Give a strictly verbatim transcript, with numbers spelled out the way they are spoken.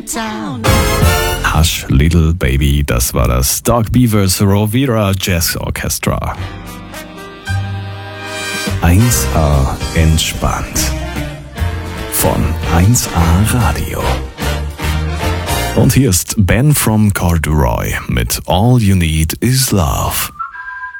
Hush Little Baby, das war das Dark Beavers Rovira Jazz Orchestra. eins A entspannt. Von eins A Radio. Und hier ist Ben from Corduroy mit All You Need Is Love.